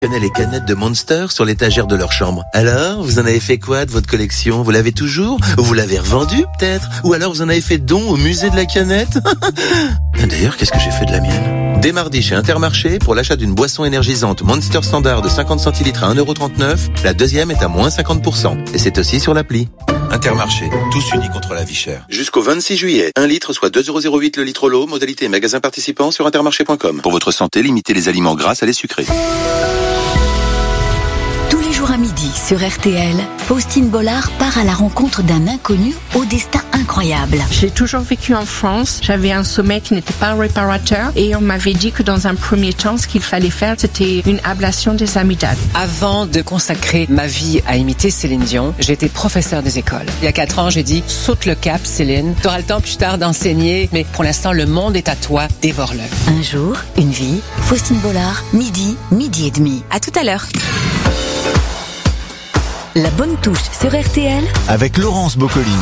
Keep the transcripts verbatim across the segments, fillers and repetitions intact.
Les canettes de Monster sur l'étagère de leur chambre. Alors, vous en avez fait quoi de votre collection? Vous l'avez toujours? Ou vous l'avez revendue peut-être? Ou alors vous en avez fait don au musée de la canette? D'ailleurs, qu'est-ce que j'ai fait de la mienne? Dès mardi chez Intermarché, pour l'achat d'une boisson énergisante Monster Standard de cinquante centilitres à un euro trente-neuf, la deuxième est à moins cinquante pour cent. Et c'est aussi sur l'appli. Intermarché, tous unis contre la vie chère. Jusqu'au vingt-six juillet, un litre soit deux euros zéro huit le litre l'eau, modalité magasin participant sur intermarché point com. Pour votre santé, limitez les aliments gras à les sucrés. À midi sur R T L, Faustine Bollard part à la rencontre d'un inconnu au destin incroyable. J'ai toujours vécu en France, j'avais un sommeil qui n'était pas réparateur et on m'avait dit que dans un premier temps, ce qu'il fallait faire, c'était une ablation des amygdales. Avant de consacrer ma vie à imiter Céline Dion, j'étais professeur des écoles. Il y a quatre ans, j'ai dit, saute le cap Céline, tu auras le temps plus tard d'enseigner, mais pour l'instant, le monde est à toi, dévore-le. Un jour, une vie, Faustine Bollard, midi, midi et demi. À tout à l'heure. La bonne touche sur R T L avec Laurence Boccolini.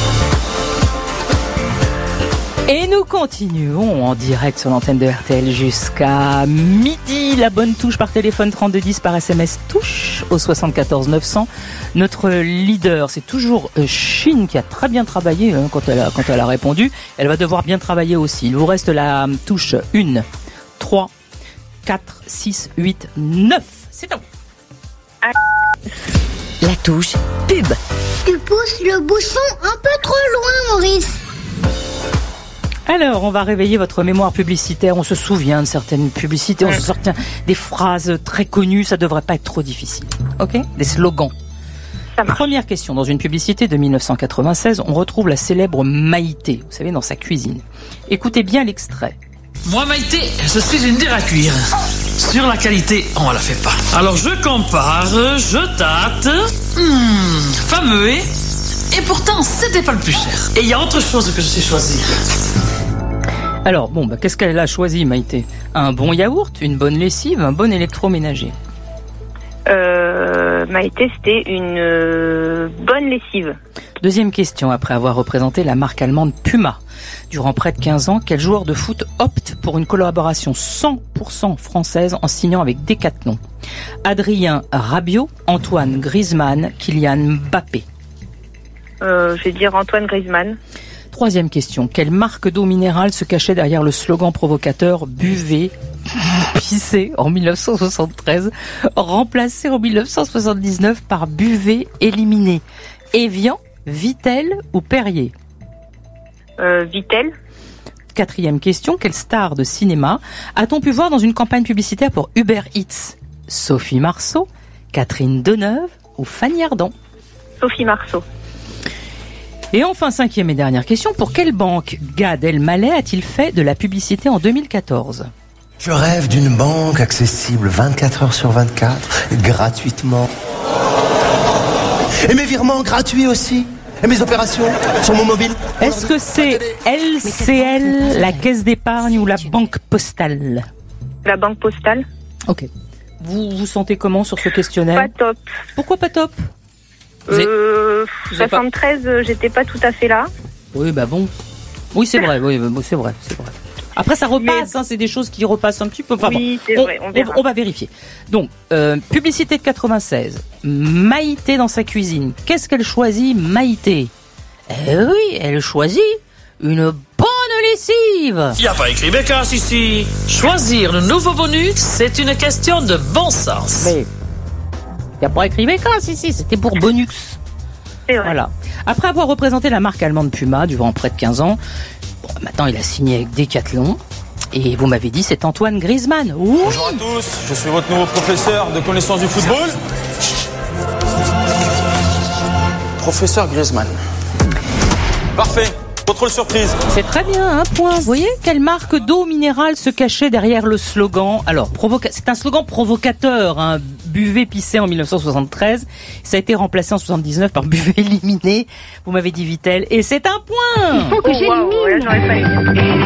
Et nous continuons en direct sur l'antenne de R T L jusqu'à midi. La bonne touche par téléphone trente-deux dix, par S M S touche au soixante-quatorze neuf cents. Notre leader, c'est toujours Chine qui a très bien travaillé hein, quand, elle a, quand elle a répondu. Elle va devoir bien travailler aussi. Il vous reste la touche un, trois, quatre, six, huit, neuf. C'est à vous. La touche pub. Tu pousses le bouchon un peu trop loin, Maurice. Alors, on va réveiller votre mémoire publicitaire. On se souvient de certaines publicités, on se souvient des phrases très connues. Ça devrait pas être trop difficile. Ok ? Des slogans. Première question. Dans une publicité de dix-neuf cent quatre-vingt-seize, on retrouve la célèbre Maïté, vous savez, dans sa cuisine. Écoutez bien l'extrait. Moi, Maïté, je suis une dure à cuire. Sur la qualité, on la fait pas. Alors je compare, je tâte. Hum, fameux, et, et pourtant, c'était pas le plus cher. Et il y a autre chose que je sais choisir. Alors, bon, bah, qu'est-ce qu'elle a choisi, Maïté? Un bon yaourt, une bonne lessive, un bon électroménager? Euh, Maïté, c'était une euh, bonne lessive. Deuxième question, après avoir représenté la marque allemande Puma. Durant près de quinze ans, quel joueur de foot opte pour une collaboration cent pour cent française en signant avec Decathlon? Adrien Rabiot, Antoine Griezmann, Kylian Mbappé. Euh, je vais dire Antoine Griezmann. Troisième question, quelle marque d'eau minérale se cachait derrière le slogan provocateur « Buvez, pissez » en dix-neuf cent soixante-treize, remplacé en dix-neuf cent soixante-dix-neuf par « Buvez, éliminez » Evian, Vittel ou Perrier? Euh, Vittel. Quatrième question, quelle star de cinéma a-t-on pu voir dans une campagne publicitaire pour Uber Eats? Sophie Marceau, Catherine Deneuve ou Fanny Ardant? Sophie Marceau. Et enfin, cinquième et dernière question, pour quelle banque Gad Elmaleh a-t-il fait de la publicité en deux mille quatorze? Je rêve d'une banque accessible vingt-quatre heures sur vingt-quatre, gratuitement. Et mes virements gratuits aussi. Et mes opérations sur mon mobile. Est-ce que c'est L C L, la caisse d'épargne ou la banque postale? La banque postale. Ok. Vous vous sentez comment sur ce questionnaire? Pas top. Pourquoi pas top? Euh, Vous avez soixante-treize, pas... j'étais pas tout à fait là. Oui, bah bon. Oui, c'est vrai, oui, c'est vrai, c'est vrai. Après, ça repasse, Mais... hein, c'est des choses qui repassent un petit peu. Enfin, oui, bon, c'est on, vrai, on verra. On, on va vérifier. Donc, euh, publicité de quatre-vingt-seize. Maïté dans sa cuisine. Qu'est-ce qu'elle choisit, Maïté? Eh oui, elle choisit une bonne lessive. Il n'y a pas écrit Bécasse ici. Choisir le nouveau bonus, c'est une question de bon sens. Mais il n'y a pas écrit Bécasse ici, c'était pour bonus. C'est vrai. Voilà. Après avoir représenté la marque allemande Puma durant près de quinze ans, bon, maintenant il a signé avec Decathlon. Et vous m'avez dit, c'est Antoine Griezmann. Oui. Bonjour à tous, je suis votre nouveau professeur de connaissance du football. Professeur Griezmann. Parfait, contrôle surprise. C'est très bien, un point. Vous voyez, quelle marque d'eau minérale se cachait derrière le slogan? Alors, provoca- c'est un slogan provocateur, hein. Buvez, pissez en dix-neuf cent soixante-treize. Ça a été remplacé en soixante-dix-neuf par Buvez, éliminez. Vous m'avez dit Vittel. Et c'est un point. Oh, wow, ouais, j'aurais pas eu.